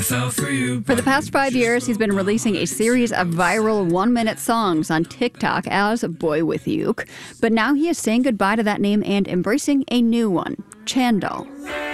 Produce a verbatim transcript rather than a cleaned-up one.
I fell for you. For the past five years, he's been releasing a series of viral one-minute songs on TikTok as Boy With Uke. But now he is saying goodbye to that name and embracing a new one, Chandal.